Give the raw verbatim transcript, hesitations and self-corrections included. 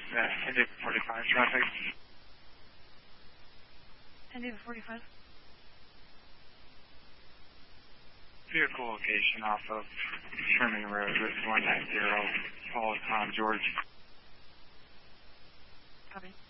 uh, India forty-five traffic. India forty-five. Vehicle location off of Sherman Road, route one nine zero, Paul Tom George. Copy.